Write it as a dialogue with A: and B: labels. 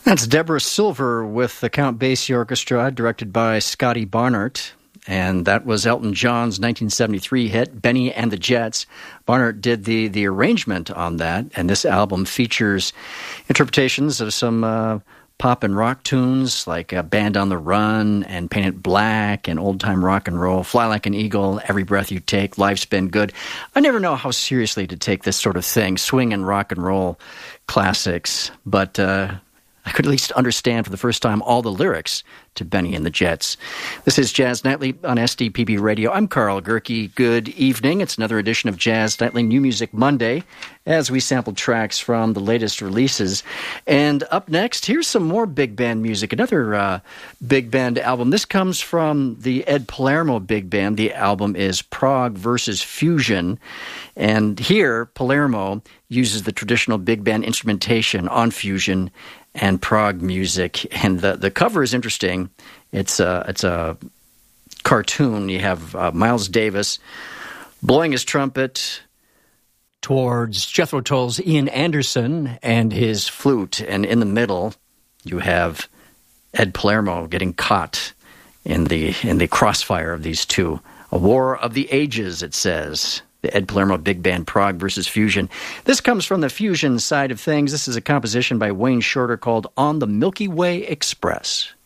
A: That's Deborah Silver with the Count Basie Orchestra, directed by Scotty Barnard. And that was Elton John's 1973 hit, Benny and the Jets. Barnard did the arrangement on that, and this album features interpretations of some pop and rock tunes like Band on the Run and Paint It Black and Old Time Rock and Roll, Fly Like an Eagle, Every Breath You Take, Life's Been Good. I never know how seriously to take this sort of thing, swing and rock and roll classics, but I could at least understand for the first time all the lyrics to Benny and the Jets. This is Jazz Nightly on SDPB Radio. I'm Carl Gerke. Good evening. It's another edition of Jazz Nightly New Music Monday as we sample tracks from the latest releases. And up next, here's some more big band music, another big band album. This comes from the Ed Palermo Big Band. The album is Prog versus Fusion. And here, Palermo uses the traditional big band instrumentation on fusion and prog music, and the cover is interesting. It's a cartoon. You have Miles Davis blowing his trumpet towards Jethro Tull's Ian Anderson and his flute, and in the middle you have Ed Palermo getting caught in the crossfire of these two. A war of the ages, it says. The Ed Palermo Big Band, Prog versus Fusion. This comes from the fusion side of things. This is a composition by Wayne Shorter called On the Milky Way Express.